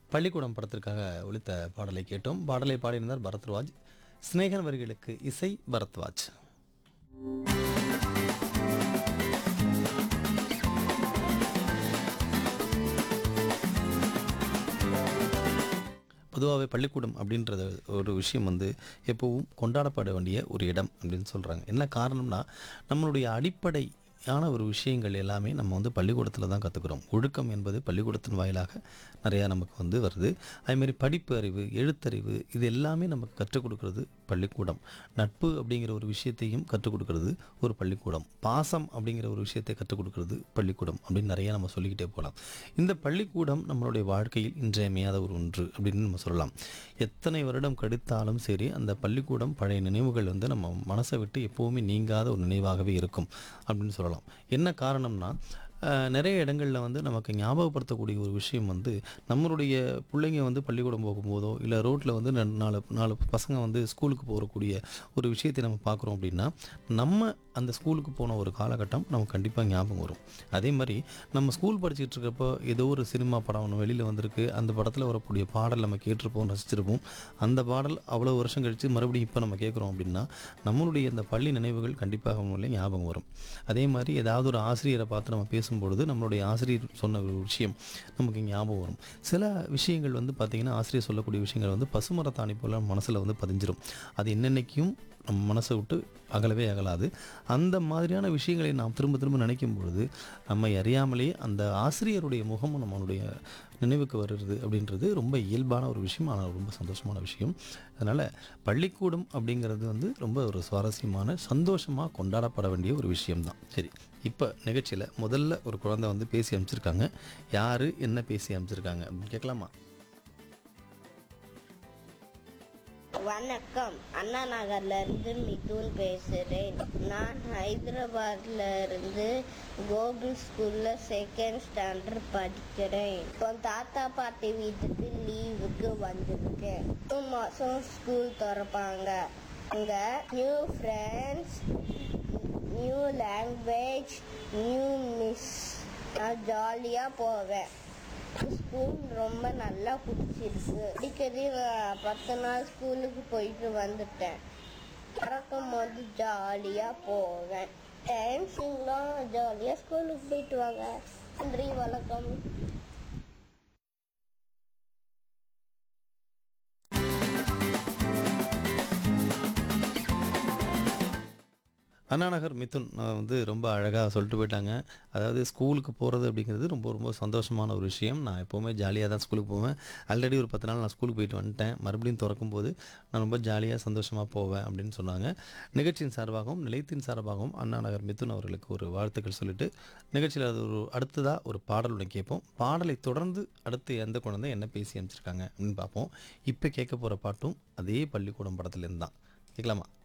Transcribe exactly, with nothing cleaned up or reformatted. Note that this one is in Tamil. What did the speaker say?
பள்ளிக்கூடம் படத்திற்காக ஒலித்த பாடலை கேட்டோம். பாடலை பாடியிருந்தார் பரத்வாஜ். சிநேகன் வரிகளுக்கு இசை பரத்வாஜ். பொதுவாகவே பள்ளிக்கூடம் அப்படின்றது ஒரு விஷயம் வந்து எப்போவும் கொண்டாடப்பட வேண்டிய ஒரு இடம் அப்படின்னு சொல்கிறாங்க. என்ன காரணம்னா, நம்மளுடைய அடிப்படை யான ஒரு விஷயங்கள் எல்லாமே நம்ம வந்து பள்ளிக்கூடத்தில் தான் கற்றுக்குறோம். ஒழுக்கம் என்பது பள்ளிக்கூடத்தின் வாயிலாக நிறையா நமக்கு வந்து வருது. அதேமாரி படிப்பு அறிவு, எழுத்தறிவு இது எல்லாமே நமக்கு கற்றுக் கொடுக்கறது பள்ளிக்கூடம். நட்பு அப்படிங்கிற ஒரு விஷயத்தையும் கற்றுக் கொடுக்கறது ஒரு பள்ளிக்கூடம். பாசம் அப்படிங்கிற ஒரு விஷயத்தை கற்றுக் கொடுக்கறது பள்ளிக்கூடம் அப்படின்னு நிறையா நம்ம சொல்லிக்கிட்டே போகலாம். இந்த பள்ளிக்கூடம் நம்மளுடைய வாழ்க்கையில் இன்றியமையாத ஒரு ஒன்று அப்படின்னு நம்ம சொல்லலாம். எத்தனை வருடம் கழித்தாலும் சரி, அந்த பள்ளிக்கூடம் பழைய நினைவுகள் வந்து நம்ம மனசை விட்டு எப்போவுமே நீங்காத ஒரு நினைவாகவே இருக்கும் அப்படின்னு சொல்லலாம். என்ன காரணம்னா, நிறைய இடங்களில் வந்து நமக்கு ஞாபகப்படுத்தக்கூடிய ஒரு விஷயம் வந்து நம்மளுடைய பிள்ளைங்க வந்து பள்ளிக்கூடம் போகும்போதோ இல்லை ரோட்டில் வந்து நாலு நாலு பசங்க வந்து ஸ்கூலுக்கு போகக்கூடிய ஒரு விஷயத்தை நம்ம பார்க்குறோம் அப்படின்னா, நம்ம அந்த ஸ்கூலுக்கு போன ஒரு காலகட்டம் நமக்கு கண்டிப்பாக ஞாபகம் வரும். அதே மாதிரி நம்ம ஸ்கூல் படிச்சுட்டு இருக்கப்போ ஏதோ ஒரு சினிமா படம் ஒன்று வெளியில் வந்திருக்கு. அந்த படத்தில் வரக்கூடிய பாடல் நம்ம கேட்டிருப்போம், ரசிச்சிருப்போம். அந்த பாடல் அவ்வளோ வருஷம் கழித்து மறுபடியும் இப்போ நம்ம கேட்குறோம் அப்படின்னா, நம்மளுடைய இந்த பள்ளி நினைவுகள் கண்டிப்பாக அவங்களே ஞாபகம் வரும். அதே மாதிரி ஏதாவது ஒரு ஆசிரியரை பார்த்து நம்ம பேசும்பொழுது நம்மளுடைய ஆசிரியர் சொன்ன ஒரு விஷயம் நமக்கு ஞாபகம் வரும். சில விஷயங்கள் வந்து பார்த்திங்கன்னா, ஆசிரியர் சொல்லக்கூடிய விஷயங்கள் வந்து பசுமரத்தாணி போல் மனசில் வந்து பதிஞ்சிடும். அது என்னென்னைக்கும் நம்ம மனசை விட்டு அகலவே அகலாது. அந்த மாதிரியான விஷயங்களை நாம் திரும்ப திரும்ப நினைக்கும் பொழுது நம்ம அறியாமலேயே அந்த ஆசிரியருடைய முகமும் நம்மளுடைய நினைவுக்கு வருது அப்படின்றது ரொம்ப இயல்பான ஒரு விஷயம். ஆனால் ரொம்ப சந்தோஷமான விஷயம். அதனால் பள்ளிக்கூடம் அப்படிங்கிறது வந்து ரொம்ப ஒரு சுவாரஸ்யமான, சந்தோஷமாக கொண்டாடப்பட வேண்டிய ஒரு விஷயம்தான். சரி, இப்போ நிகழ்ச்சியில் முதல்ல ஒரு குழந்தை வந்து பேசி அனுப்பிச்சிருக்காங்க. யார் என்ன பேசி அனுப்பிச்சிருக்காங்க அப்படின்னு கேட்கலாமா? வணக்கம், அண்ணா நகர்ல இருந்து மிதுன் பேசுறேன். நான் ஹைதராபாத்ல இருந்து கோகுல் ஸ்கூல்ல செகண்ட் ஸ்டாண்டர்ட் படிக்கிறேன். இப்போ தாத்தா பாட்டி வீட்டுக்கு லீவுக்கு வந்திருக்கேன். ஒரு மாசம் ஸ்கூல் திறப்பாங்க. அங்க new friends, new language, new miss. நான் ஜாலியா போவேன். ஸ்கூல் ரொம்ப நல்லா பிடிச்சிருக்கு. அடிக்கடி பத்து நாள் ஸ்கூலுக்கு போயிட்டு வந்துட்டேன். பறக்கும் போது ஜாலியா போவேன். டான்ஸிங்லாம் ஜாலியா ஸ்கூலுக்கு போயிட்டு வாங்க. நன்றி, வணக்கம். அண்ணாநகர் மிதுன் வந்து ரொம்ப அழகாக சொல்லிட்டு போயிட்டாங்க. அதாவது ஸ்கூலுக்கு போகிறது அப்படிங்கிறது ரொம்ப ரொம்ப சந்தோஷமான ஒரு விஷயம். நான் எப்போவுமே ஜாலியாக தான் ஸ்கூலுக்கு போவேன். ஆல்ரெடி ஒரு பத்து நாள் நான் ஸ்கூலுக்கு போயிட்டு வந்துட்டேன். மறுபடியும் திறக்கும்போது நான் ரொம்ப ஜாலியாக சந்தோஷமாக போவேன் அப்படின்னு சொன்னாங்க. நிகழ்ச்சியின் சார்பாகவும் நிலையத்தின் சார்பாகவும் அண்ணாநகர் மிதுன் அவர்களுக்கு ஒரு வாழ்த்துக்கள் சொல்லிட்டு, நிகழ்ச்சியில் அது ஒரு அடுத்ததாக ஒரு பாடல் ஒன்று கேட்போம். பாடலை தொடர்ந்து அடுத்து எந்த குழந்தை என்ன பேசி அனுப்பிச்சிருக்காங்க அப்படின்னு பார்ப்போம். இப்போ கேட்க போகிற பாட்டும் அதே பள்ளிக்கூடம் படத்துலேருந்து தான். கேட்கலாமா?